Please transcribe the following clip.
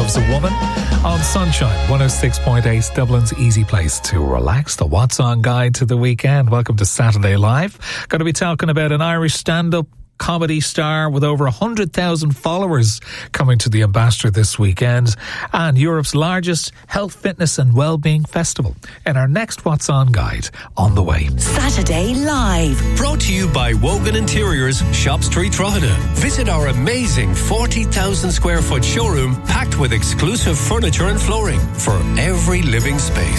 Loves a Woman on Sunshine 106.8, Dublin's easy place to relax. The What's On guide to the weekend. Welcome to Saturday Live. Going to be talking about an Irish stand-up comedy star with over 100,000 followers coming to the Ambassador this weekend, and Europe's largest health, fitness and wellbeing festival. In our next What's On guide, on the way. Saturday Live. Brought to you by Wogan Interiors, Shop Street, Drogheda. Visit our amazing 40,000 square foot showroom packed with exclusive furniture and flooring for every living space.